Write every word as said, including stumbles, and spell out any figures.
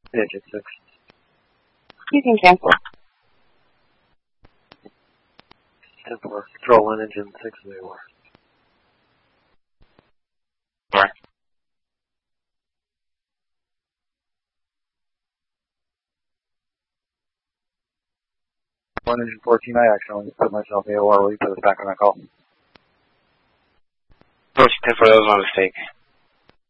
Digit six. You can cancel. ten four. Control one, engine six, they were. Right. One engine fourteen, I actually put myself A O R. Will you put us back on that call? Approach ten four, that was my mistake.